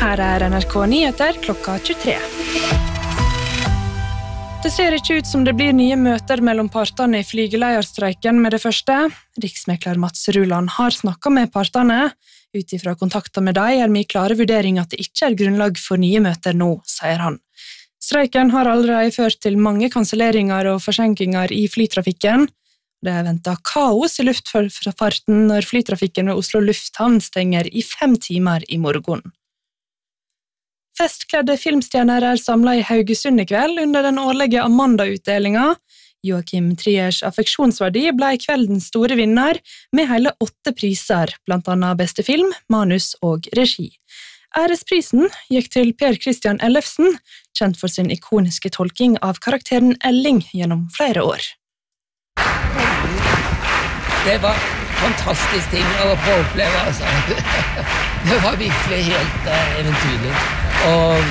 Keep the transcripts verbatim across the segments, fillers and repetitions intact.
Her er N R K Nyheter klokka tjuetre. Det ser ikke ut som det blir nye møter mellom partene i flygeleierstreiken med det første. Riksmekler Mats Ruland har snakket med partene. Utifra kontakter med dem er min klare vurdering at det ikke er grunnlag for nye møter nå, sier han. Streiken har allerede ført til mange kanselleringer og forsinkinger i flytrafikken. Det er ventet kaos i luftfarten når flytrafikken ved Oslo Lufthavn stenger i fem timer i morgen. Festkledde filmstjerner er samlet i Haugesund i kveld under den årlige Amanda-utdelingen. Joachim Triers affeksjonsverdi ble kveldens store vinner med hele åtte priser, blant annet beste film, manus og regi. Æresprisen gikk til Per Christian Ellefsen, kjent for sin ikoniske tolking av karakteren Elling gjennom flere år. Det var fantastisk ting å få oppleve, altså. Det var virkelig helt uh, eventyrlig. Og,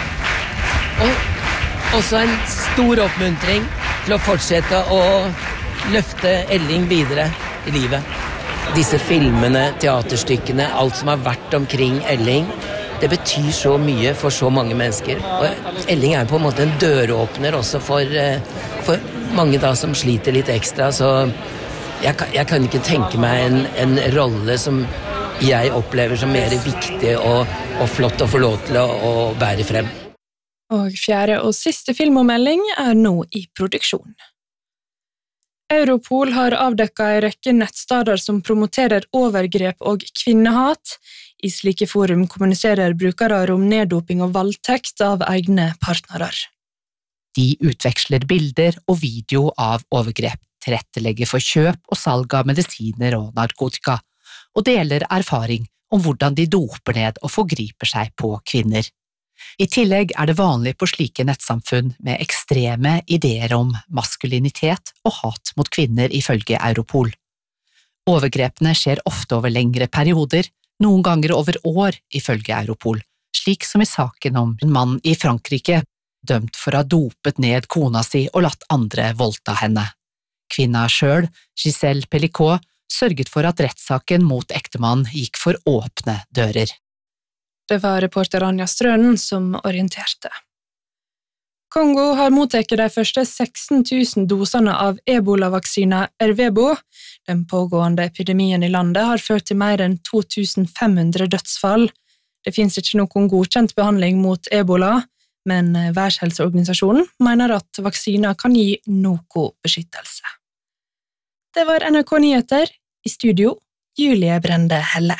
og også en stor oppmuntring til å fortsette å løfte Elling videre i livet. Disse filmene, teaterstykkene, alt som har vært omkring Elling, det betyr så mye for så mange mennesker. Og Elling er på en måte en døråpner også for, for mange da som sliter litt ekstra, så jeg kan, jeg kan ikke tenke meg en, en rolle som jeg opplever som mer viktig og, og flott å få lov til å, å bære frem. Og fjerde og siste filmommelding er nå i produksjon. Europol har avdekket en rekke nettsteder som promoterer overgrep og kvinnehat. I slike forum kommuniserer brukere om neddoping og voldtekt av egne partnere. De utveksler bilder og video av overgrep, tilrettelegger for kjøp og salg av medisiner og narkotika, og deler erfaring om hvordan de doper ned og forgriper seg på kvinner. I tillegg er det vanlig på slike nettsamfunn med ekstreme ideer om maskulinitet og hat mot kvinner ifølge Europol. Overgrepene skjer ofte over lengre perioder, noen ganger over år ifølge Europol, slik som i saken om en mann i Frankrike, dømt for å ha dopet ned kona si og latt andre voldta henne. Kvinna selv, Giselle Pellicot, sørget for at rettssaken mot ektemannen gikk for åpne dører. Det var reporter Anja Strønen som orienterte. Kongo har mottatt de første seksten tusen dosene av Ebola-vaksina Ervebo. Den pågående epidemien i landet har ført til mer enn to tusen fem hundre dødsfall. Det finnes ikke noen godkjent behandling mot Ebola, men Verdenshelseorganisasjonen mener at vaksina kan gi noe beskyttelse. Det var N R K Nyheter. I studio, Julie Brende Helle.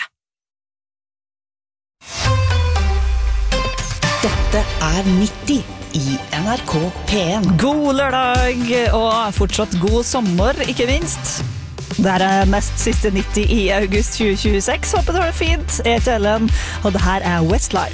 Dette er nitti i N R K P en. God lørdag, og fortsatt god sommer, ikke minst. Det er mest siste nitti i august tjue tjueseks. Håper du har det fint. Jeg heter Ellen, og det her er Westlife.